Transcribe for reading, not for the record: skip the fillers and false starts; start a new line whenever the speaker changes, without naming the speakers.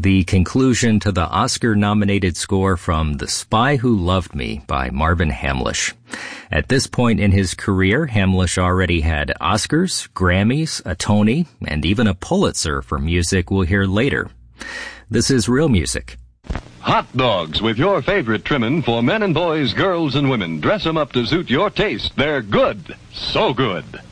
the conclusion to the Oscar-nominated score from The Spy Who Loved Me by Marvin Hamlisch. At this point in his career, Hamlisch already had Oscars, Grammys, a Tony, and even a Pulitzer for music we'll hear later. This is Real Music.
Hot dogs with your favorite trimmin' for men and boys, girls and women. Dress 'em up to suit your taste. They're good. So good.